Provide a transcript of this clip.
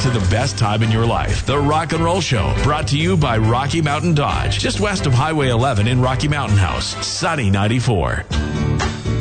to the best time in your life. The Rock and Roll Show, brought to you by Rocky Mountain Dodge, just west of Highway 11 in Rocky Mountain House. Sunny 94.